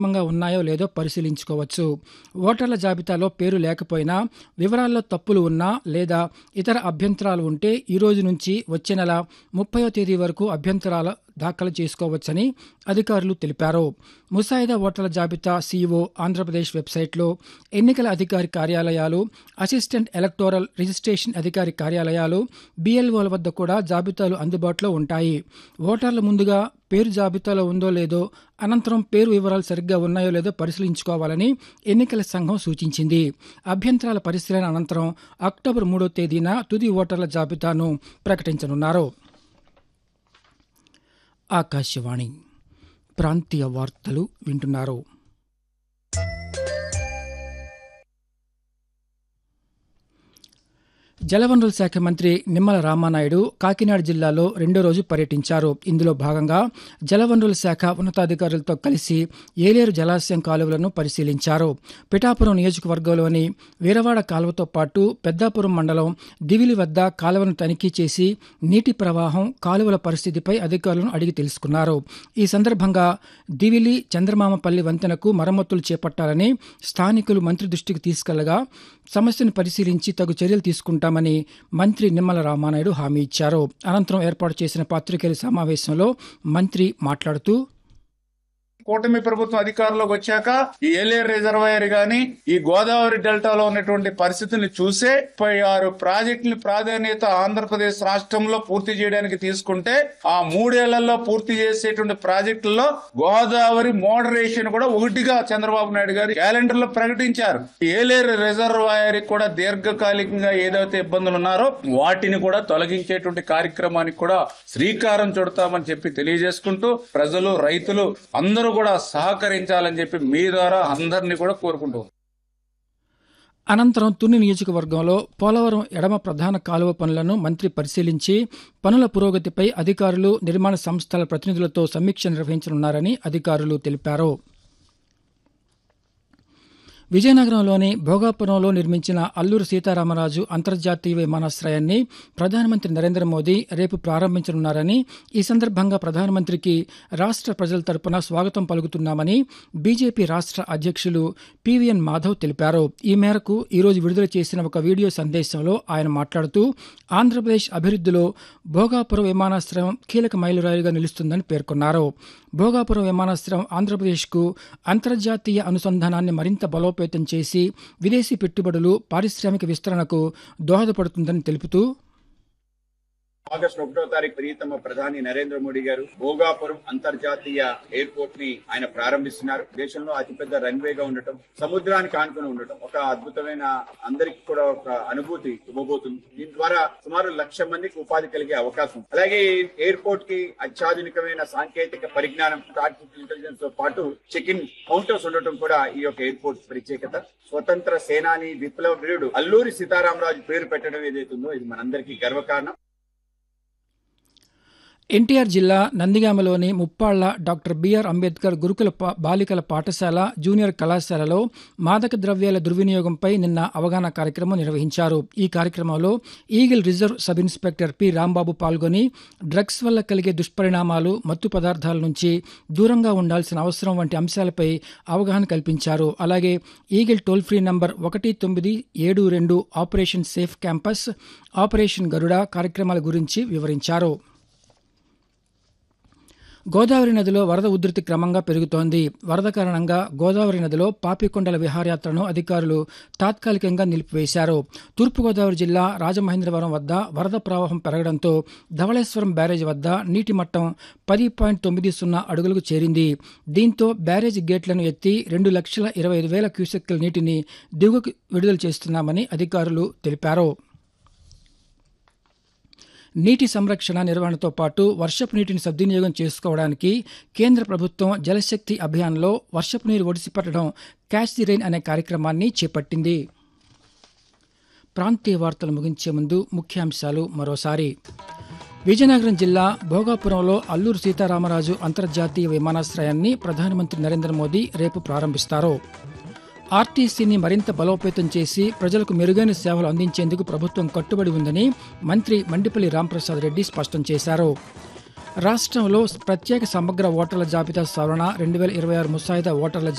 క్రమంగా ఉన్నాయో లేదో పరిశీలించుకోవచ్చు. ఓటర్ల జాబితాలో పేరు లేకపోయినా, వివరాల్లో తప్పులు ఉన్నా లేదా ఇతర అభ్యంతరాలు ఉంటే ఈ రోజు నుంచి వచ్చే నెల 30వ తేదీ వరకు అభ్యంతరాలు దాఖలు చేసుకోవచ్చని అధికారులు తెలిపారు. ముసాయిదా ఓటర్ల జాబితా సీఈఓ ఆంధ్రప్రదేశ్ వెబ్సైట్లో, ఎన్నికల అధికారి కార్యాలయాలు, అసిస్టెంట్ ఎలక్టోరల్ రిజిస్ట్రేషన్ అధికారి కార్యాలయాలు, బీఎల్ఓల వద్ద కూడా జాబితాలు అందుబాటులో ఉంటాయి. ఓటర్లు ముందుగా పేరు జాబితాలో ఉందో లేదో, అనంతరం పేరు వివరాలు సరిగ్గా ఉన్నాయో లేదో పరిశీలించుకోవాలని ఎన్నికల సంఘం సూచించింది. అభ్యంతరాల పరిశీలన అనంతరం అక్టోబర్ 3వ తేదీన తుది ఓటర్ల జాబితాను ప్రకటించనున్నారు. ఆకాశవాణి ప్రాంతీయ వార్తలు వింటున్నారు. జలవనరుల శాఖ మంత్రి నిమ్మల రామానాయుడు కాకినాడ జిల్లాలో 2వ రోజు పర్యటించారు. ఇందులో భాగంగా జలవనరుల శాఖ ఉన్నతాధికారులతో కలిసి ఏలేరు జలాశయం కాలువలను పరిశీలించారు. పిఠాపురం నియోజకవర్గంలోని వీరవాడ కాలువతో పాటు పెద్దాపురం మండలం దివిలి వద్ద కాలువను తనిఖీ చేసి నీటి ప్రవాహం, కాలువల పరిస్థితిపై అధికారులను అడిగి తెలుసుకున్నారు. ఈ సందర్భంగా దివిలి చంద్రమామపల్లి వంతెనకు మరమ్మతులు చేపట్టాలని స్థానికులు మంత్రి దృష్టికి తీసుకెళ్లగా సమస్యను పరిశీలించి తగు చర్యలు తీసుకుంటామని మంత్రి నిమ్మల రామానాయుడు హామీ ఇచ్చారు. అనంతరం ఏర్పాటు చేసిన పాత్రికేయుల సమావేశంలో మంత్రి మాట్లాడుతూ, కూటమి ప్రభుత్వం అధికారంలోకి వచ్చాక ఈ ఏలేరు రిజర్వాయర్ గాని ఈ గోదావరి డెల్టాలో ఉన్నటువంటి పరిస్థితిని చూసే 36 ప్రాజెక్టుల ప్రాధాన్యత ఆంధ్రప్రదేశ్ రాష్ట్రంలో పూర్తి చేయడానికి తీసుకుంటే ఆ 3 ఏళ్లలో పూర్తి చేసేటువంటి ప్రాజెక్టుల్లో గోదావరి మోడరేషన్ కూడా ఒకటిగా చంద్రబాబు నాయుడు గారు క్యాలెండర్ లో ప్రకటించారు. ఏలేరు రిజర్వాయర్ కూడా దీర్ఘకాలికంగా ఏదైతే ఇబ్బందులు ఉన్నారో వాటిని కూడా తొలగించేటువంటి కార్యక్రమానికి కూడా శ్రీకారం చుడతామని చెప్పి తెలియజేసుకుంటూ ప్రజలు, రైతులు అందరూ కూడా సహకరించాలని చెప్పి మీ ద్వారా అందరినీ కూడా కోరుకుంటూ, అనంతరం తుని నియోజకవర్గంలో పోలవరం ఎడమ ప్రధాన కాలువ పనులను మంత్రి పరిశీలించి పనుల పురోగతిపై అధికారులు, నిర్మాణ సంస్థల ప్రతినిధులతో సమీక్ష నిర్వహించనున్నారని అధికారులు తెలిపారు. విజయనగరంలోని భోగాపురంలో నిర్మించిన అల్లూరి సీతారామరాజు అంతర్జాతీయ విమానాశ్రయాన్ని ప్రధానమంత్రి నరేంద్ర మోదీ రేపు ప్రారంభించనున్నారని, ఈ సందర్భంగా ప్రధానమంత్రికి రాష్ట్ర ప్రజల తరపున స్వాగతం పలుకుతున్నామని బీజేపీ రాష్ట్ర అధ్యక్షులు పీవీఎన్ మాధవ్ తెలిపారు. ఈ మేరకు ఈరోజు విడుదల చేసిన ఒక వీడియో సందేశంలో ఆయన మాట్లాడుతూ, ఆంధ్రప్రదేశ్ అభివృద్ధిలో భోగాపురం విమానాశ్రయం కీలక మైలురాయిగా నిలుస్తుందని పేర్కొన్నారు. భోగాపురం విమానాశ్రయం ఆంధ్రప్రదేశ్కు అంతర్జాతీయ అనుసంధానాన్ని మరింత బలోపేతం చేసి విదేశీ పెట్టుబడులు, పారిశ్రామిక విస్తరణకు దోహదపడుతుందని తెలుపుతూ, ఆగస్టు 1వ తారీఖు ప్రియతమ ప్రధాని నరేంద్ర మోడీ గారు భోగాపురం అంతర్జాతీయ ఎయిర్పోర్ట్ ని ఆయన ప్రారంభిస్తున్నారు. దేశంలో అతిపెద్ద రన్వేగా ఉండటం, సముద్రానికి ఆనుకుని ఉండటం ఒక అద్భుతమైన, అందరికి కూడా ఒక అనుభూతి ఇవ్వబోతుంది. దీని ద్వారా సుమారు 1,00,000 మందికి ఉపాధి కలిగే అవకాశం. అలాగే ఎయిర్పోర్ట్ కి అత్యాధునికమైన సాంకేతిక పరిజ్ఞానం, ఆర్టిఫిషియల్ ఇంటెలిజెన్స్ తో పాటు చెక్ ఇన్ కౌంటర్స్ ఉండటం కూడా ఈ యొక్క ఎయిర్పోర్ట్ ప్రత్యేకత. స్వతంత్ర సేనాని, విప్లవ వీరుడు అల్లూరి సీతారామరాజు పేరు పెట్టడం ఏదైతుందో ఇది మనందరికీ గర్వకారణం. ఎన్టీఆర్ జిల్లా నందిగామలోని ముప్పాళ్ల డాక్టర్ బిఆర్ అంబేద్కర్ గురుకుల బాలికల పాఠశాల, జూనియర్ కళాశాలలో మాదక ద్రవ్యాల దుర్వినియోగంపై నిన్న అవగాహన కార్యక్రమం నిర్వహించారు. ఈ కార్యక్రమంలో eagle reserve sub inspector P Rambabu పాల్గొని డ్రగ్స్ వల్ల కలిగే దుష్పరిణామాలు, మత్తు పదార్థాల నుంచి దూరంగా ఉండాల్సిన అవసరం వంటి అంశాలపై అవగాహన కల్పించారు. అలాగే eagle toll free number 1972 operation safe campus, operation గరుడ కార్యక్రమాల గురించి వివరించారు. గోదావరి నదిలో వరద ఉధృతి క్రమంగా పెరుగుతోంది. వరద కారణంగా గోదావరి నదిలో పాపికొండల విహారయాత్రను అధికారులు తాత్కాలికంగా నిలిపివేశారు. తూర్పుగోదావరి జిల్లా రాజమహేంద్రవరం వద్ద వరద ప్రవాహం పెరగడంతో ధవళేశ్వరం బ్యారేజ్ వద్ద నీటి మట్టం 10.90 అడుగులకు చేరింది. దీంతో బ్యారేజ్ గేట్లను ఎత్తి 2,25,000 క్యూసెక్కుల నీటిని దిగువకు విడుదల చేస్తున్నామని అధికారులు తెలిపారు. నీటి సంరక్షణ, నిర్వహణతో పాటు వర్షపు నీటిని సద్వినియోగం చేసుకోవడానికి కేంద్ర ప్రభుత్వం జలశక్తి అభియాన్లో వర్షపు నీరు ఒడిసిపట్టడం క్యాచ్ ది రెయిన్ అనే కార్యక్రమాన్ని చేపట్టింది. ప్రాంతీయ వార్తలు ముగించే ముందు ముఖ్యాంశాలు మరోసారి. విజయనగరం జిల్లా భోగాపురంలో అల్లూరి సీతారామరాజు అంతర్జాతీయ విమానాశ్రయాన్ని ప్రధానమంత్రి నరేంద్ర మోదీ రేపు ప్రారంభిస్తారు. ఆర్టీసీని మరింత బలోపేతం చేసి ప్రజలకు మెరుగైన సేవలు అందించేందుకు ప్రభుత్వం కట్టుబడి ఉందని మంత్రి మండిపల్లి రాంప్రసాద్ రెడ్డి స్పష్టం చేశారు. రాష్ట్రంలో ప్రత్యేక సమగ్ర ఓటర్ల జాబితా సవరణ 2026 ముసాయిదా ఓటర్ల